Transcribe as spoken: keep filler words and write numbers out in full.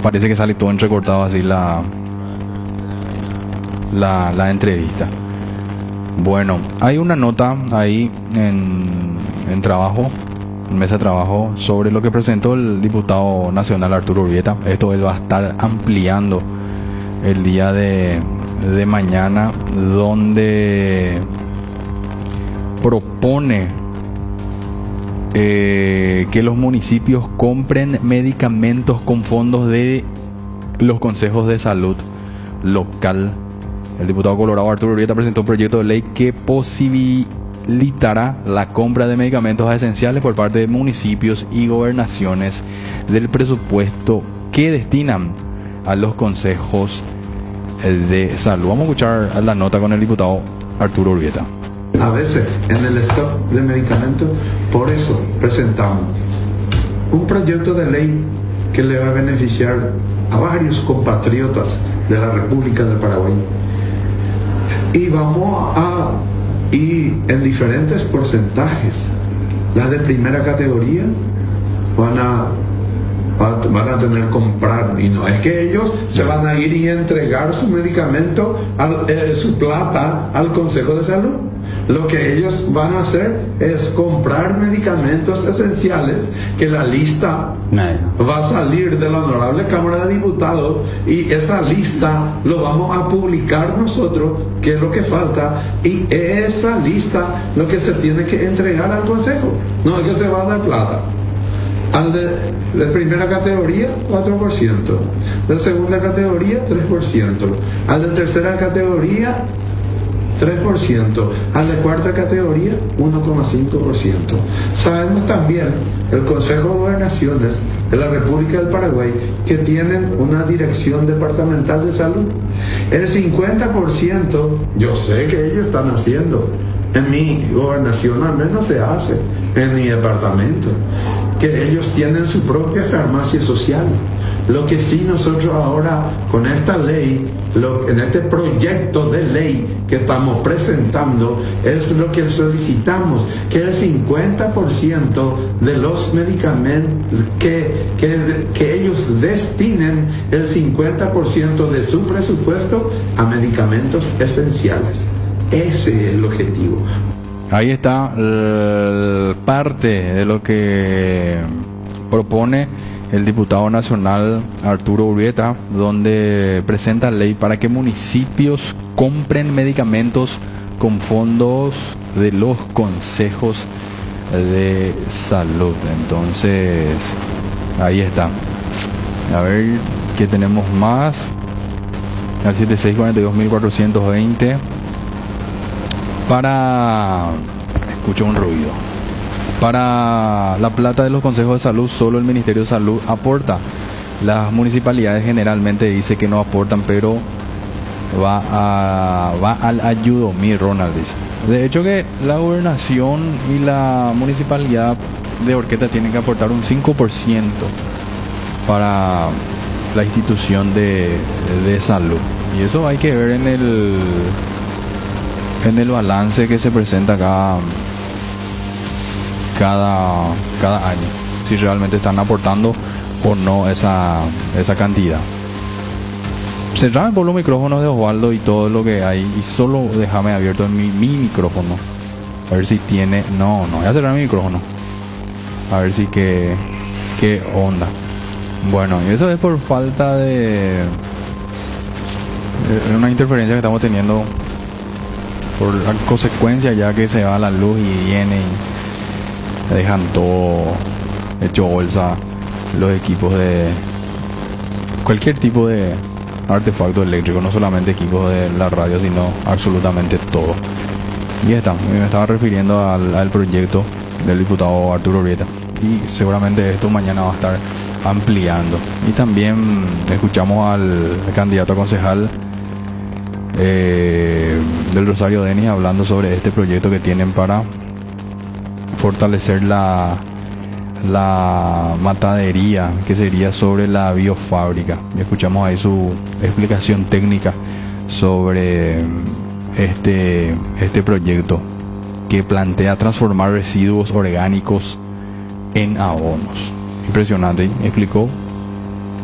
parece que sale todo entrecortado así la, la, la entrevista. Bueno, hay una nota ahí en, en trabajo, en mesa de trabajo, sobre lo que presentó el diputado nacional Arturo Urbieta. Esto él va a estar ampliando el día de, de mañana, donde propone eh, que los municipios compren medicamentos con fondos de los consejos de salud local. El diputado colorado Arturo Urbieta presentó un proyecto de ley que posibilitará la compra de medicamentos esenciales por parte de municipios y gobernaciones del presupuesto que destinan a los consejos de salud. Vamos a escuchar la nota con el diputado Arturo Urbieta. A veces en el stock de medicamentos, por eso presentamos un proyecto de ley que le va a beneficiar a varios compatriotas de la República del Paraguay. Y vamos a, y en diferentes porcentajes, las de primera categoría van a, van a tener que comprar, y no es que ellos se van a ir y entregar su medicamento, al, eh, su plata al Consejo de Salud. Lo que ellos van a hacer es comprar medicamentos esenciales, que la lista va a salir de la Honorable Cámara de Diputados, y esa lista lo vamos a publicar nosotros, que es lo que falta, y esa lista lo que se tiene que entregar al Consejo, no es que se va a dar plata. Al de, de primera categoría, cuatro por ciento, de segunda categoría, tres por ciento, al de tercera categoría, tres por ciento, al de cuarta categoría, uno coma cinco por ciento. Sabemos también el Consejo de Gobernaciones de la República del Paraguay, que tienen una dirección departamental de salud. El cincuenta por ciento, yo sé que ellos están haciendo, en mi gobernación al menos se hace, en mi departamento, que ellos tienen su propia farmacia social. Lo que sí nosotros ahora con esta ley, lo, en este proyecto de ley que estamos presentando, es lo que solicitamos, que el cincuenta por ciento de los medicamentos, que, que, que ellos destinen el cincuenta por ciento de su presupuesto a medicamentos esenciales. Ese es el objetivo. Ahí está eh, parte de lo que propone el diputado nacional Arturo Urbieta, donde presenta ley para que municipios compren medicamentos con fondos de los consejos de salud. Entonces, ahí está. A ver qué tenemos más. Al setenta y seis cuarenta y dos mil cuatrocientos veinte. Para... Escucho un ruido. Para la plata de los consejos de salud, solo el Ministerio de Salud aporta. Las municipalidades generalmente dice que no aportan, pero va a va al ayudomir, Ronald dice. De hecho que la gobernación y la municipalidad de Horqueta tienen que aportar un cinco por ciento para la institución de, de salud. Y eso hay que ver en el en el balance que se presenta acá cada, cada año, si realmente están aportando o no esa, esa cantidad. Cerrame por los micrófonos de Osvaldo y todo lo que hay, y solo déjame abierto en mi, mi micrófono, a ver si tiene... No, no voy a cerrar mi micrófono, a ver si que qué onda. Bueno, y eso es por falta de, de una interferencia que estamos teniendo por la consecuencia, ya que se va la luz y viene y dejan todo hecho bolsa, los equipos de cualquier tipo de artefacto eléctrico, no solamente equipos de la radio, sino absolutamente todo. Y está, me estaba refiriendo al, al proyecto del diputado Arturo Urbieta, y seguramente esto mañana va a estar ampliando. Y también escuchamos al candidato a concejal eh, del Rosario Denis hablando sobre este proyecto que tienen para fortalecer la la matadería, que sería sobre la biofábrica. Y escuchamos ahí su explicación técnica sobre este este proyecto que plantea transformar residuos orgánicos en abonos. Impresionante, explicó